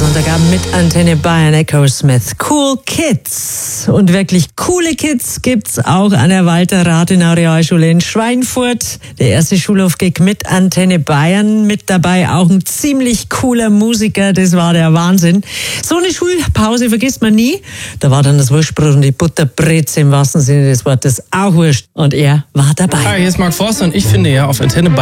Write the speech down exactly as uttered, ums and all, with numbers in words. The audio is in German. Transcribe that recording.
Sonntagabend mit Antenne Bayern, Echo Smith. Cool Kids. Und wirklich coole Kids gibt's auch an der Walter-Rathenau Realschule in Schweinfurt. Der erste Schulhof-Gig mit Antenne Bayern. Mit dabei auch ein ziemlich cooler Musiker. Das war der Wahnsinn. So eine Schulpause vergisst man nie. Da war dann das Wurstbrot und die Butterbreze im wahrsten Sinne des Wortes auch Wurst. Und er war dabei. Hi, hier ist Mark Forster und ich finde ja auf Antenne Bayern